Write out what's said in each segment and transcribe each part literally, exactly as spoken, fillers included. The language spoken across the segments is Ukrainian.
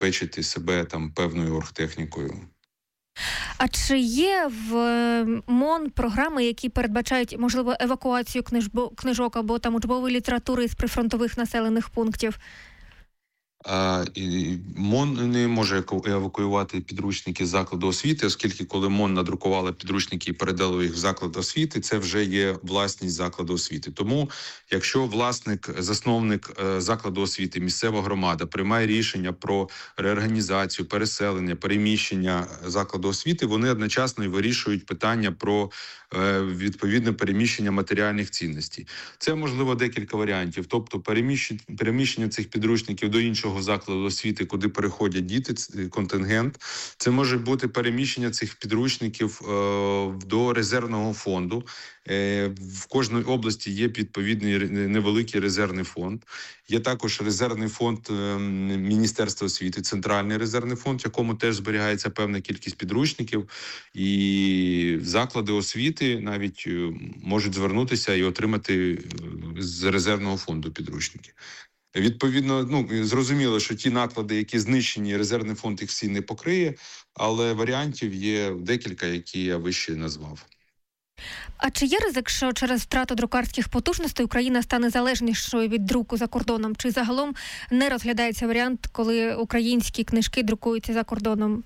забезпечити себе там певною оргтехнікою. А чи є в МОН програми, які передбачають, можливо, евакуацію книжок або там учбової літератури з прифронтових населених пунктів? А, і МОН не може евакуювати підручники з закладу освіти, оскільки коли МОН надрукували підручники і передали їх в заклад освіти, це вже є власність закладу освіти. Тому, якщо власник, засновник закладу освіти, місцева громада приймає рішення про реорганізацію, переселення, переміщення закладу освіти, вони одночасно і вирішують питання про відповідне переміщення матеріальних цінностей. Це можливо декілька варіантів, тобто переміщення, переміщення цих підручників до іншого закладу освіти, куди переходять діти, контингент. Це може бути переміщення цих підручників е, до резервного фонду. Е, в кожній області є відповідний невеликий резервний фонд. Є також резервний фонд е, Міністерства освіти, центральний резервний фонд, в якому теж зберігається певна кількість підручників. І заклади освіти навіть можуть звернутися і отримати з резервного фонду підручники. Відповідно, ну, зрозуміло, що ті наклади, які знищені, резервний фонд їх всі не покриє, але варіантів є декілька, які я вище назвав. А чи є ризик, що через втрату друкарських потужностей Україна стане залежнішою від друку за кордоном? Чи загалом не розглядається варіант, коли українські книжки друкуються за кордоном?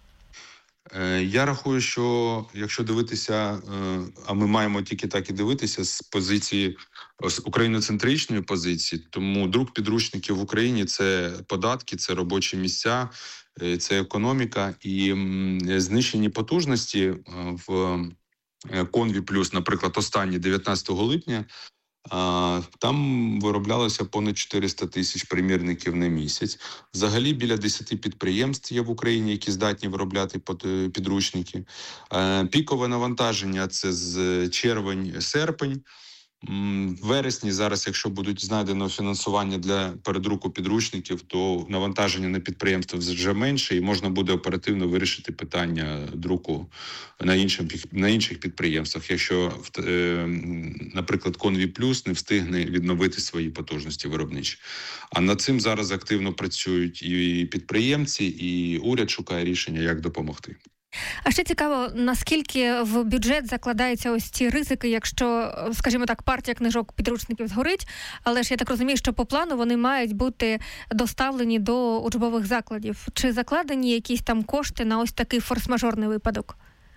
Я рахую, що якщо дивитися, а ми маємо тільки так і дивитися з позиції, з україноцентричної позиції, тому друк підручників в Україні – це податки, це робочі місця, це економіка і знищені потужності в Конві Плюс, наприклад, останні дев'ятнадцятого липня, там вироблялося понад чотириста тисяч примірників на місяць. Взагалі біля десяти підприємств є в Україні, які здатні виробляти підручники. Пікове навантаження – це з червень-серпень. В вересні зараз, якщо будуть знайдено фінансування для передруку підручників, то навантаження на підприємства вже менше і можна буде оперативно вирішити питання друку на, іншим, на інших підприємствах, якщо, наприклад, Конві Плюс не встигне відновити свої потужності виробничі. А над цим зараз активно працюють і підприємці, і уряд шукає рішення, як допомогти. А ще цікаво, наскільки в бюджет закладаються ось ці ризики, якщо, скажімо так, партія книжок підручників згорить, але ж я так розумію, що по плану вони мають бути доставлені до учбових закладів. Чи закладені якісь там кошти на ось такий форс-мажорний випадок?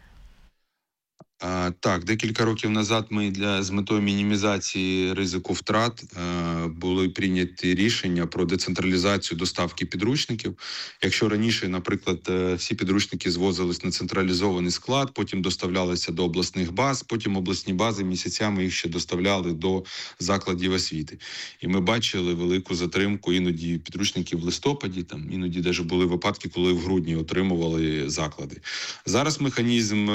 А, так, декілька років назад ми для з метою мінімізації ризику втрат а, були прийняті рішення про децентралізацію доставки підручників. Якщо раніше, наприклад, всі підручники звозились на централізований склад, потім доставлялися до обласних баз, потім обласні бази місяцями їх ще доставляли до закладів освіти. І ми бачили велику затримку іноді підручників в листопаді, там іноді навіть були випадки, коли в грудні отримували заклади. Зараз механізм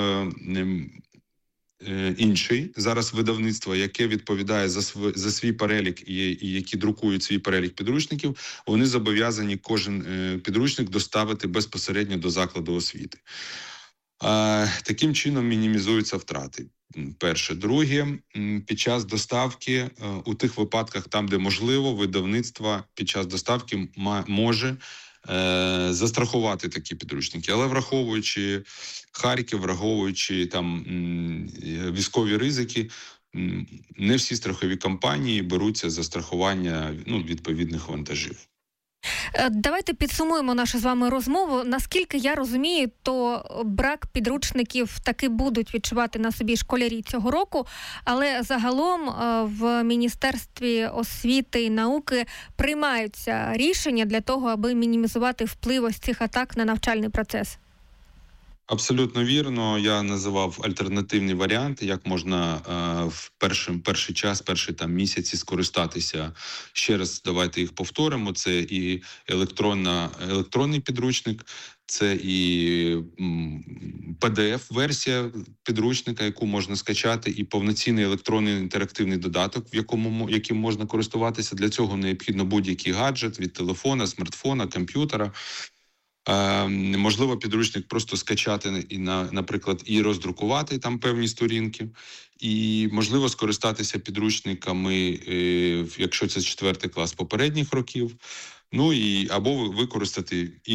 інший. Зараз видавництво, яке відповідає за свій, за свій перелік і, і які друкують свій перелік підручників, вони зобов'язані кожен е, підручник доставити безпосередньо до закладу освіти. А, таким чином мінімізуються втрати. Перше. Друге, під час доставки, у тих випадках, там, де можливо, видавництво під час доставки може застрахувати такі підручники. Але враховуючи Харків, враховуючи там військові ризики, не всі страхові компанії беруться за страхування ну, відповідних вантажів. Давайте підсумуємо нашу з вами розмову. Наскільки я розумію, то брак підручників таки будуть відчувати на собі школярі цього року, але загалом в Міністерстві освіти і науки приймаються рішення для того, аби мінімізувати вплив ось цих атак на навчальний процес. Абсолютно вірно. Я називав альтернативні варіанти, як можна е, в перший, перший час, перші там місяці скористатися. Ще раз давайте їх повторимо. Це і електронна, електронний підручник, це і пі ді еф-версія підручника, яку можна скачати, і повноцінний електронний інтерактивний додаток, в якому, яким можна користуватися. Для цього необхідно будь-який гаджет від телефона, смартфона, комп'ютера. Е, можливо, підручник просто скачати і, на, наприклад, і роздрукувати там певні сторінки. І можливо скористатися підручниками, е, якщо це четвертий клас попередніх років. Ну і або використати і